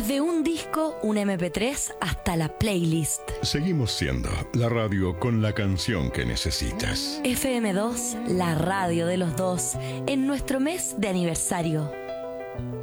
Desde un disco, un MP3 hasta la playlist. Seguimos siendo la radio con la canción que necesitas. FM2, la radio de los dos, en nuestro mes de aniversario.